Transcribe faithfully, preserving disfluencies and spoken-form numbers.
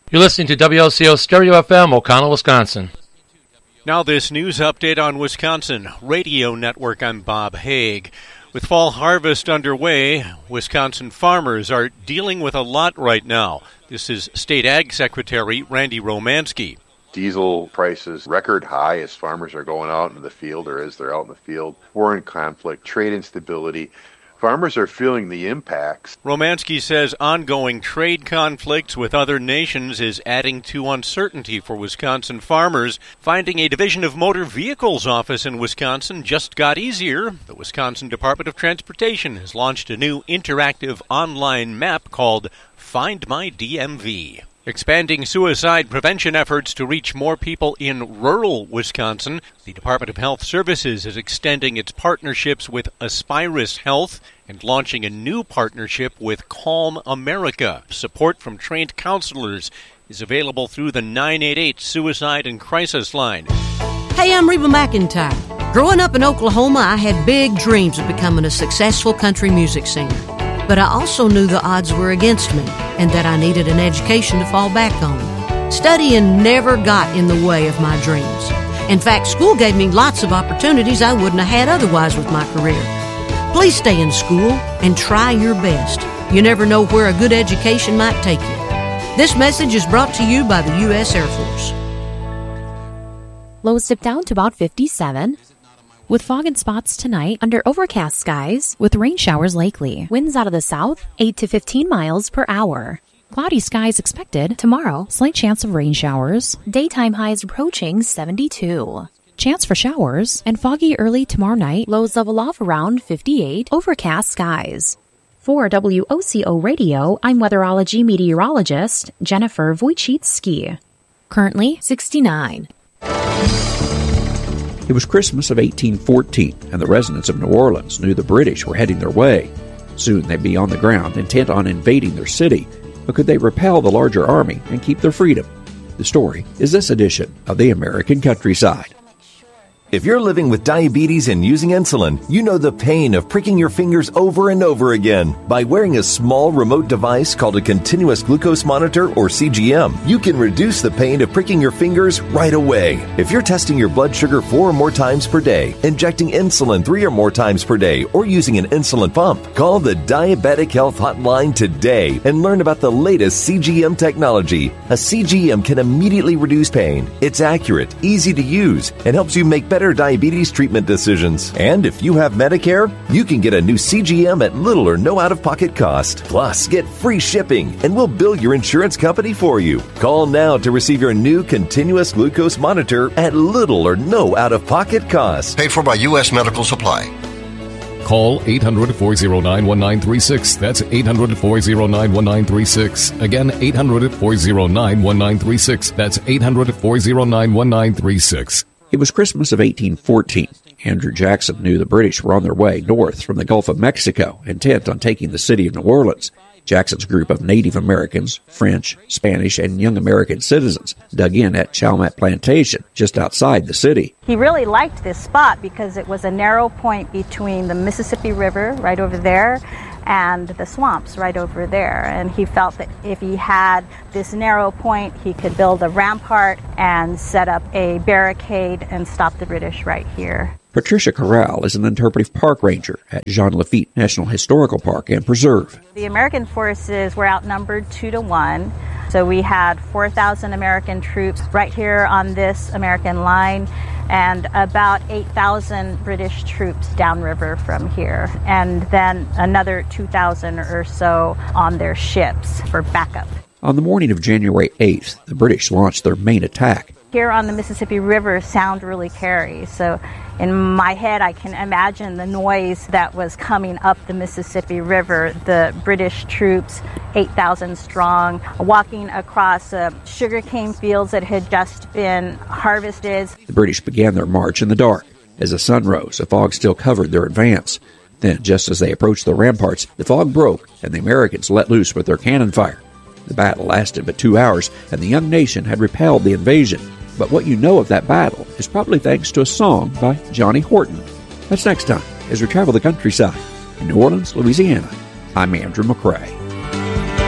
You're listening to W L C O Stereo F M, O'Connell, Wisconsin. Now this news update on Wisconsin Radio Network. I'm Bob Haig. With fall harvest underway, Wisconsin farmers are dealing with a lot right now. This is State Ag Secretary Randy Romanski. Diesel prices record high as farmers are going out into the field, or as they're out in the field. War and conflict, trade instability. Farmers are feeling the impacts. Romanski says ongoing trade conflicts with other nations is adding to uncertainty for Wisconsin farmers. Finding a Division of Motor Vehicles office in Wisconsin just got easier. The Wisconsin Department of Transportation has launched a new interactive online map called Find My D M V. Expanding suicide prevention efforts to reach more people in rural Wisconsin, the Department of Health Services is extending its partnerships with Aspirus Health and launching a new partnership with Calm America. Support from trained counselors is available through the nine eight eight Suicide and Crisis Line. Hey, I'm Reba McEntire. Growing up in Oklahoma, I had big dreams of becoming a successful country music singer. But I also knew the odds were against me and that I needed an education to fall back on. Studying never got in the way of my dreams. In fact, school gave me lots of opportunities I wouldn't have had otherwise with my career. Please stay in school and try your best. You never know where a good education might take you. This message is brought to you by the U S Air Force. Lows dip down to about fifty-seven. With fog and spots tonight under overcast skies with rain showers likely. Winds out of the south, eight to fifteen miles per hour. Cloudy skies expected tomorrow. Slight chance of rain showers. Daytime highs approaching seventy-two. Chance for showers and foggy early tomorrow night. Lows level off around fifty-eight. Overcast skies. For W O C O Radio, I'm weatherology meteorologist Jennifer Wojcicki. Currently sixty-nine. It was Christmas of eighteen fourteen, and the residents of New Orleans knew the British were heading their way. Soon they'd be on the ground, intent on invading their city. But could they repel the larger army and keep their freedom? The story is this edition of the American Countryside. If you're living with diabetes and using insulin, you know the pain of pricking your fingers over and over again. By wearing a small remote device called a continuous glucose monitor, or C G M, you can reduce the pain of pricking your fingers right away. If you're testing your blood sugar four or more times per day, injecting insulin three or more times per day, or using an insulin pump, call the Diabetic Health Hotline today and learn about the latest C G M technology. A C G M can immediately reduce pain. It's accurate, easy to use, and helps you make better diabetes treatment decisions. And if you have Medicare, you can get a new C G M at little or no out-of-pocket cost. Plus, get free shipping, and we'll bill your insurance company for you. Call now to receive your new continuous glucose monitor at little or no out-of-pocket cost. Paid for by U S Medical Supply. Call eight hundred, four oh nine, one nine three six. That's eight hundred, four oh nine, one nine three six. Again, eight hundred, four oh nine, one nine three six. That's eight hundred, four oh nine, one nine three six. It was Christmas of eighteen fourteen. Andrew Jackson knew the British were on their way north from the Gulf of Mexico, intent on taking the city of New Orleans. Jackson's group of Native Americans, French, Spanish, and young American citizens dug in at Chalmette Plantation, just outside the city. He really liked this spot because it was a narrow point between the Mississippi River, right over there, and the swamps right over there. And he felt that if he had this narrow point, he could build a rampart and set up a barricade and stop the British right here. Patricia Corral is an interpretive park ranger at Jean Lafitte National Historical Park and Preserve. The American forces were outnumbered two to one. So we had four thousand American troops right here on this American line, and about eight thousand British troops downriver from here, and then another two thousand or so on their ships for backup. On the morning of January eighth, the British launched their main attack. Here on the Mississippi River, sound really carries. So in my head, I can imagine the noise that was coming up the Mississippi River. The British troops, eight thousand strong, walking across uh, sugarcane fields that had just been harvested. The British began their march in the dark. As the sun rose, a fog still covered their advance. Then, just as they approached the ramparts, the fog broke, and the Americans let loose with their cannon fire. The battle lasted but two hours, and the young nation had repelled the invasion. But what you know of that battle is probably thanks to a song by Johnny Horton. That's next time as we travel the countryside. In New Orleans, Louisiana, I'm Andrew McCrae.